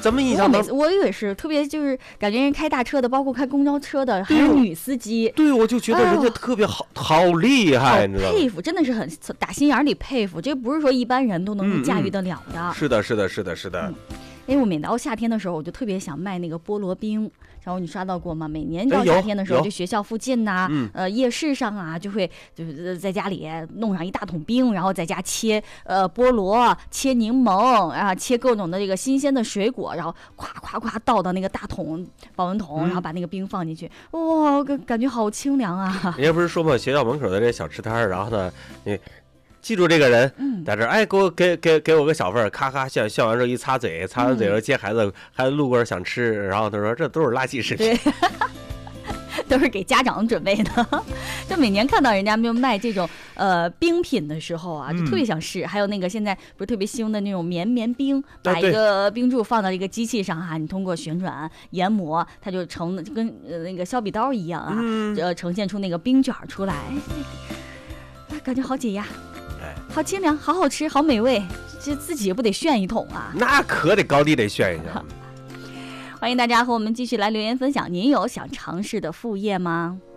怎么印象当中？ 我也是特别，就是感觉人开大车的，包括开公交车的，还是女司机。 对，我就觉得人家特别好，好厉害，你知道吗？ 佩服，真的是很打心眼里佩服。这不是说一般人都能驾驭得了的。 是的，是的，是的，是的。 因为我每到夏天的时候，我就特别想卖那个菠萝冰。然后你刷到过吗？每年到夏天的时候，就学校附近呐，夜市上啊，就是在家里弄上一大桶冰，然后在家切菠萝、切柠檬，然后切各种的这个新鲜的水果，然后咵咵咵倒到那个大桶保温桶，然后把那个冰放进去，哇，感觉好清凉啊！ 人家不是说嘛，学校门口的这小吃摊，然后呢，你记住这个人，在这儿，哎，给我个小份儿，咔咔笑完之后一擦嘴，擦完嘴之后接孩子路过想吃，然后他说这都是垃圾食品， 都是给家长准备的。就每年看到人家就卖这种冰品的时候啊，就特别想试。还有那个现在不是特别兴的那种绵冰，把一个冰柱放到一个机器上哈，你通过旋转研磨，它就跟那个削笔刀一样啊，呈现出那个冰卷出来，感觉好解压。好清凉，好好吃，好美味，这自己不得炫一桶啊？ 那可得高低得炫一下。 欢迎大家和我们继续来留言分享，您有想尝试的副业吗？